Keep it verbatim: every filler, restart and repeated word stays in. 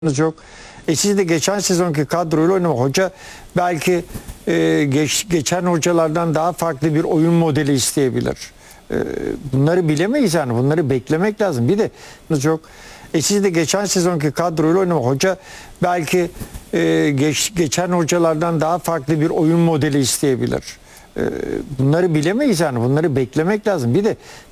Çok. E siz de geçen sezonki kadroyla oynama. Hoca belki e, geç, geçen hocalardan daha farklı bir oyun modeli isteyebilir. E, bunları bilemeyiz yani. Bunları beklemek lazım. Bir de çok. E siz de geçen sezonki kadroyla oynama. Hoca belki e, geç, geçen hocalardan daha farklı bir oyun modeli isteyebilir. E, bunları bilemeyiz yani. Bunları beklemek lazım. Bir de